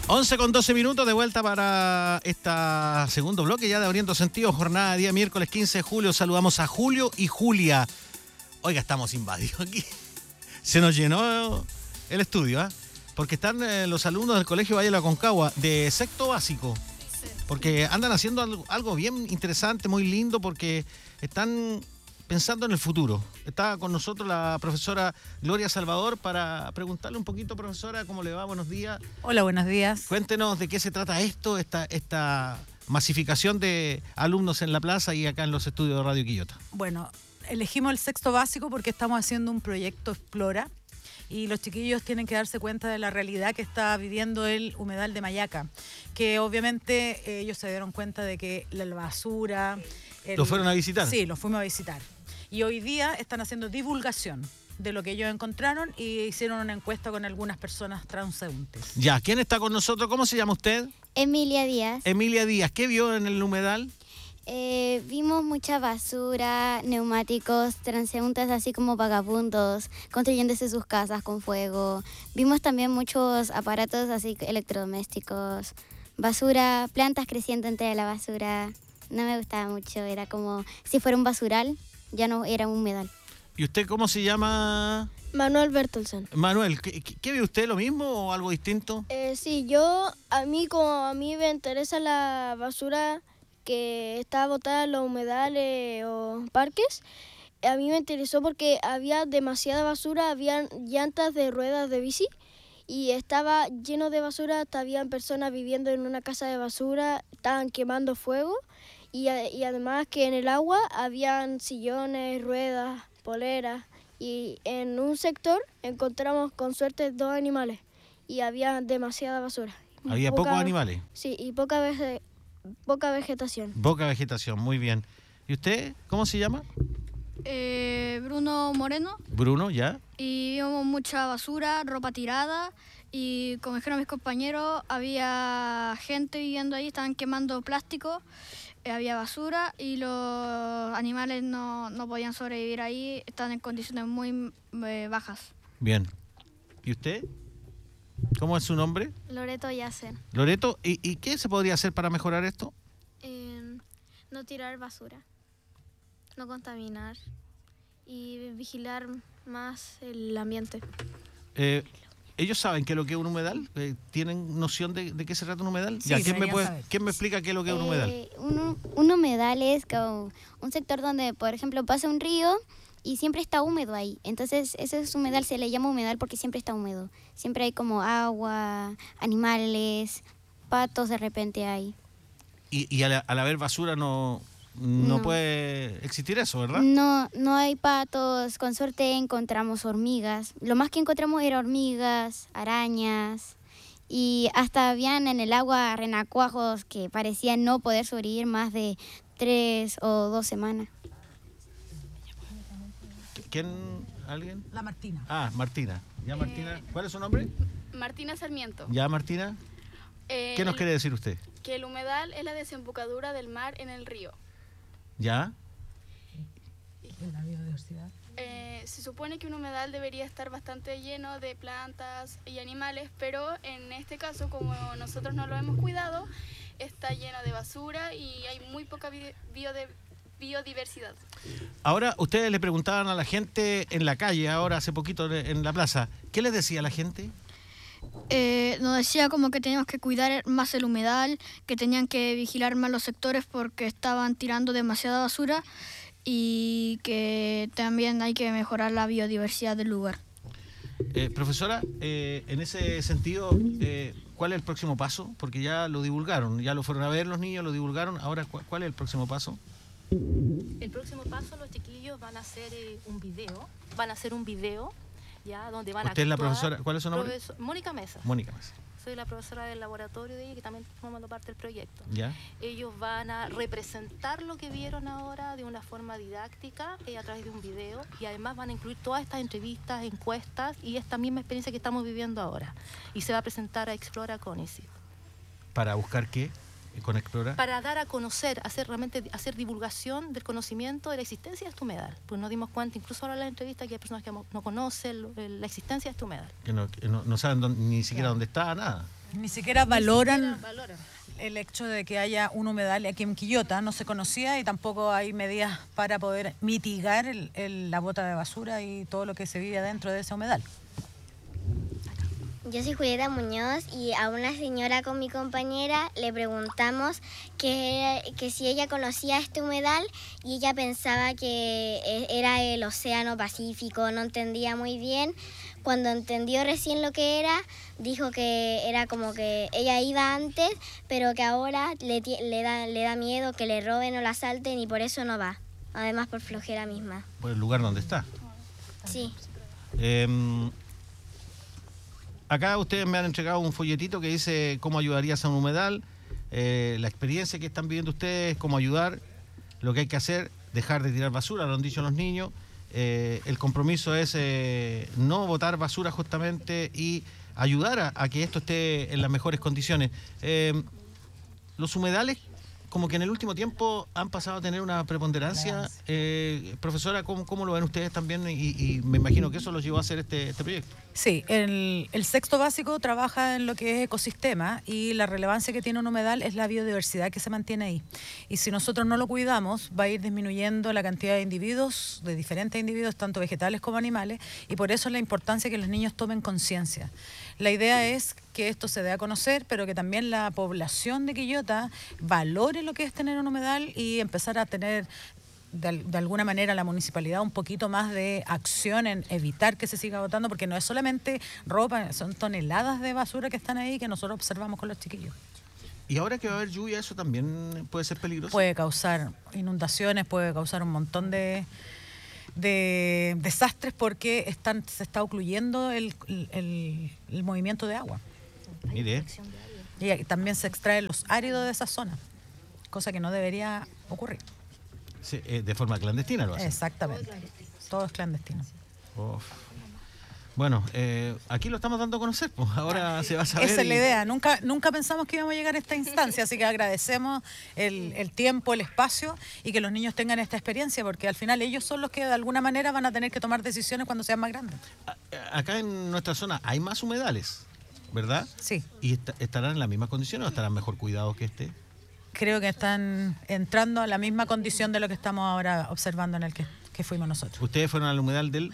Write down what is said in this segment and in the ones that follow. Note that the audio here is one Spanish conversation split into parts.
11:12, de vuelta para este segundo bloque ya de Abriendo Sentido, jornada día miércoles 15 de julio. Saludamos a Julio y Julia. Oiga, estamos invadidos aquí. Se nos llenó el estudio, ¿eh? Porque están los alumnos del Colegio Valle de la Aconcagua de sexto básico. Porque andan haciendo algo bien interesante, muy lindo, porque están pensando en el futuro. Está con nosotros la profesora Gloria Salvador para preguntarle un poquito, profesora, ¿cómo le va? Buenos días. Hola, buenos días. Cuéntenos de qué se trata esta masificación de alumnos en la plaza y acá en los estudios de Radio Quillota. Bueno, elegimos el sexto básico porque estamos haciendo un proyecto Explora y los chiquillos tienen que darse cuenta de la realidad que está viviendo el humedal de Mayaca, que obviamente ellos se dieron cuenta de que la basura... ¿Lo fueron a visitar? Sí, lo fuimos a visitar. Y hoy día están haciendo divulgación de lo que ellos encontraron y hicieron una encuesta con algunas personas transeúntes. Ya, ¿quién está con nosotros? ¿Cómo se llama usted? Emilia Díaz. Emilia Díaz, ¿qué vio en el humedal? Vimos mucha basura, neumáticos, transeúntes así como vagabundos, construyéndose sus casas con fuego. Vimos también muchos aparatos así electrodomésticos, basura, plantas creciendo entre la basura. No me gustaba mucho, era como si fuera un basural, ya no era un humedal. ¿Y usted cómo se llama? Manuel Bertelsen. Manuel, ¿qué ve usted? ¿Lo mismo o algo distinto? Sí, como a mí me interesa la basura que está botada en los humedales o parques, a mí me interesó porque había demasiada basura, habían llantas de ruedas de bici y estaba lleno de basura, hasta habían personas viviendo en una casa de basura, estaban quemando fuego y además que en el agua habían sillones, ruedas, poleras y en un sector encontramos con suerte 2 animales y había demasiada basura. ¿Había pocos animales? Sí, y poca vegetación. Poca vegetación, muy bien. ¿Y usted cómo se llama? Bruno Moreno. Bruno, ¿ya? Y vimos mucha basura, ropa tirada y como dijeron mis compañeros, había gente viviendo ahí, estaban quemando plástico, había basura y los animales no podían sobrevivir ahí, están en condiciones muy bajas. Bien. ¿Y usted? ¿Cómo es su nombre? Loreto Yacen. Loreto, ¿y qué se podría hacer para mejorar esto? No tirar basura, no contaminar y vigilar más el ambiente. ¿Ellos saben qué es lo que es un humedal? ¿Tienen noción de qué se trata un humedal? Sí, Ya, saber. ¿quién me explica qué es lo que es un humedal? Un humedal es como un sector donde, por ejemplo, pasa un río y siempre está húmedo ahí. Entonces, ese es humedal, se le llama humedal porque siempre está húmedo. Siempre hay como agua, animales, patos de repente hay. Y al haber basura no puede existir eso, ¿verdad? No hay patos, con suerte encontramos hormigas. Lo más que encontramos era hormigas, arañas y hasta habían en el agua renacuajos que parecían no poder sobrevivir más de 3 o 2 semanas. ¿Quién? ¿Alguien? La Martina. Ah, Martina. Ya, Martina. ¿Cuál es su nombre? Martina Sarmiento. Ya, Martina. ¿Qué nos quiere decir usted? Que el humedal es la desembocadura del mar en el río. ¿Ya? ¿En la biodiversidad? Se supone que un humedal debería estar bastante lleno de plantas y animales, pero en este caso, como nosotros no lo hemos cuidado, está lleno de basura y hay muy poca biodiversidad. Ahora, ustedes le preguntaban a la gente en la calle, ahora hace poquito en la plaza, ¿qué les decía la gente? Nos decía como que teníamos que cuidar más el humedal, que tenían que vigilar más los sectores porque estaban tirando demasiada basura y que también hay que mejorar la biodiversidad del lugar. Profesora, en ese sentido, ¿cuál es el próximo paso? Porque ya lo divulgaron, ya lo fueron a ver los niños, lo divulgaron, ahora ¿cuál es el próximo paso? El próximo paso, los chiquillos van a hacer un video, ya, donde van a ¿Usted es la actuar. profesora? ¿Cuál es su nombre? Mónica Mesa. Mónica Mesa. Soy la profesora del laboratorio de ella, que también formando parte del proyecto. ¿Ya? Ellos van a representar lo que vieron ahora de una forma didáctica a través de un video y además van a incluir todas estas entrevistas, encuestas y esta misma experiencia que estamos viviendo ahora. Y se va a presentar a Explora Conicet. ¿Para buscar qué con Explora? Para dar a conocer, hacer divulgación del conocimiento de la existencia de este humedal. Pues nos dimos cuenta, incluso ahora en la entrevista, que hay personas que no conocen la existencia de este humedal. Que no saben ni siquiera dónde está, nada. Ni siquiera valoran el hecho de que haya un humedal aquí en Quillota. No se conocía y tampoco hay medidas para poder mitigar la bota de basura y todo lo que se vive dentro de ese humedal. Yo soy Julieta Muñoz y a una señora con mi compañera le preguntamos que si ella conocía este humedal y ella pensaba que era el Océano Pacífico, no entendía muy bien. Cuando entendió recién lo que era, dijo que era como que ella iba antes, pero que ahora le da miedo que le roben o la asalten y por eso no va. Además por flojera misma. Por el lugar donde está. Sí. Acá ustedes me han entregado un folletito que dice cómo ayudarías a un humedal, la experiencia que están viviendo ustedes, cómo ayudar, lo que hay que hacer, dejar de tirar basura, lo han dicho los niños. El compromiso es no botar basura justamente y ayudar a que esto esté en las mejores condiciones. Los humedales, como que en el último tiempo han pasado a tener una preponderancia. Profesora, ¿cómo lo ven ustedes también? Y me imagino que eso los llevó a hacer este proyecto. Sí, el sexto básico trabaja en lo que es ecosistema y la relevancia que tiene un humedal es la biodiversidad que se mantiene ahí. Y si nosotros no lo cuidamos, va a ir disminuyendo la cantidad de individuos, de diferentes individuos, tanto vegetales como animales, y por eso es la importancia que los niños tomen conciencia. La idea es que esto se dé a conocer, pero que también la población de Quillota valore lo que es tener un humedal y empezar a tener de alguna manera la municipalidad un poquito más de acción en evitar que se siga botando, porque no es solamente ropa, son toneladas de basura que están ahí que nosotros observamos con los chiquillos. Y ahora que va a haber lluvia, ¿eso también puede ser peligroso? Puede causar inundaciones, puede causar un montón de desastres porque se está ocluyendo el movimiento de agua. Mire. Y también se extraen los áridos de esa zona, cosa que no debería ocurrir. Sí, de forma clandestina lo hacen. Exactamente. Todo es clandestino. Uf. Bueno, aquí lo estamos dando a conocer, pues ahora se va a saber. Esa es la idea. Nunca pensamos que íbamos a llegar a esta instancia, así que agradecemos el tiempo, el espacio y que los niños tengan esta experiencia, porque al final ellos son los que de alguna manera van a tener que tomar decisiones cuando sean más grandes. Acá en nuestra zona hay más humedales, ¿verdad? Sí. ¿Y estarán en las mismas condiciones o estarán mejor cuidados que este? Creo que están entrando a la misma condición de lo que estamos ahora observando en el que fuimos nosotros. ¿Ustedes fueron al humedal del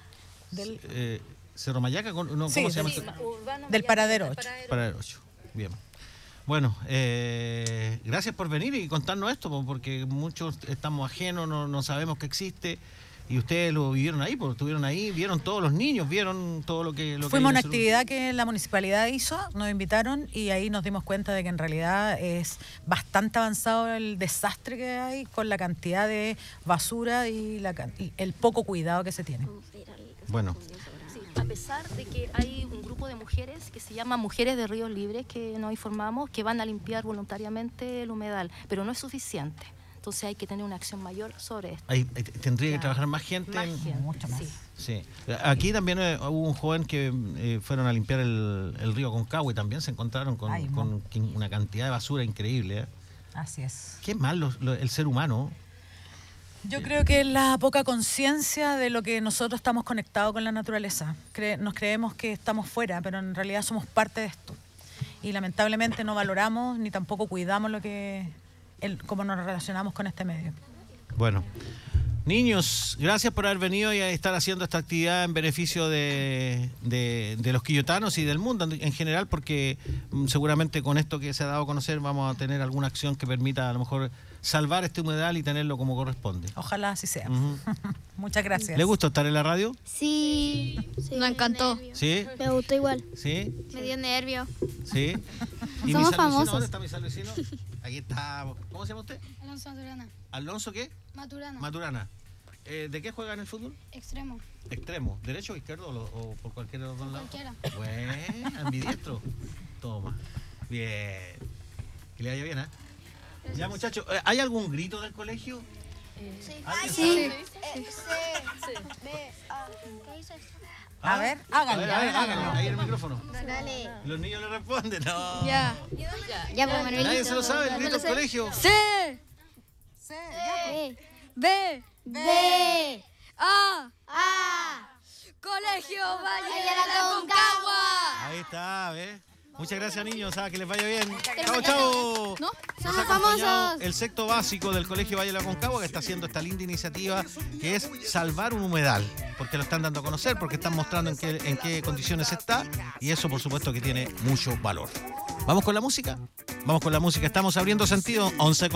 Cerro Mayaca? No, ¿cómo se llama? Del Paradero 8. Paradero 8, bien. Bueno, gracias por venir y contarnos esto, porque muchos estamos ajenos, no sabemos que existe. Y ustedes lo vivieron ahí, porque estuvieron ahí, vieron todos los niños, vieron todo lo que... Fuimos a una actividad que la municipalidad hizo, nos invitaron y ahí nos dimos cuenta de que en realidad es bastante avanzado el desastre que hay con la cantidad de basura y el poco cuidado que se tiene. Bueno. A pesar de que hay un grupo de mujeres que se llama Mujeres de Ríos Libres, que nos informamos, que van a limpiar voluntariamente el humedal, pero no es suficiente. Entonces hay que tener una acción mayor sobre esto. Tendría que trabajar más gente. Mucho más. Sí. Aquí también hubo un joven que fueron a limpiar el río Concagua y también se encontraron con una cantidad de basura increíble. Así es. Qué mal el ser humano. Yo creo que es la poca conciencia de lo que nosotros estamos conectados con la naturaleza. Nos creemos que estamos fuera, pero en realidad somos parte de esto. Y lamentablemente no valoramos ni tampoco cuidamos cómo nos relacionamos con este medio. Bueno, niños, gracias por haber venido y a estar haciendo esta actividad en beneficio de los quillotanos y del mundo en general, porque seguramente con esto que se ha dado a conocer vamos a tener alguna acción que permita a lo mejor salvar este humedal y tenerlo como corresponde. Ojalá así sea. Muchas gracias. ¿Le gustó estar en la radio? Sí. Nos encantó. ¿Sí? Me gustó igual. ¿Sí? Me dio nervio. ¿Sí? ¿Y Somos mi famosos. ¿Dónde está mi salvecino? Aquí está. ¿Cómo se llama usted? Alonso Maturana. ¿Alonso qué? Maturana. Maturana. ¿De qué juega en el fútbol? Extremo. Extremo. ¿Derecho o izquierdo o por cualquiera de los dos lados? Cualquiera. Bueno, ambidiestro. Toma. Bien. Que le vaya bien, ¿eh? Ya, muchachos, ¿hay algún grito del colegio? Sí. Sí. A ver, háganlo. Ahí el micrófono. Dale. Los niños le responden. No. Ya. Ya, pues, Nadie se lo sabe, el grito del colegio. C. B. B. A. A. Colegio Valle de la Aconcagua. Ahí está, ¿ves? Muchas gracias, niños. Que les vaya bien. Chao, chao. ¿No? Nos ha acompañado el sexto básico del Colegio Valle de la Aconcagua, que está haciendo esta linda iniciativa que es salvar un humedal, porque lo están dando a conocer, porque están mostrando en qué condiciones está, y eso por supuesto que tiene mucho valor. ¿Vamos con la música? Vamos con la música. Estamos abriendo sentido. 11